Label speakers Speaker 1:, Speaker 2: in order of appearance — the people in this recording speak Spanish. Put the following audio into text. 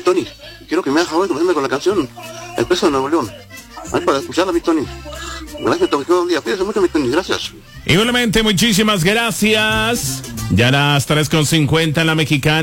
Speaker 1: Tony. Quiero que me hagas favor de ponerme con la canción El Peso de Nuevo León. Ahí para escucharla, mi Tony. Gracias, Tony. Buen día. Cuídese mucho, mi Tony. Gracias.
Speaker 2: Igualmente, muchísimas gracias. Ya las 3:50 en la Mexicana.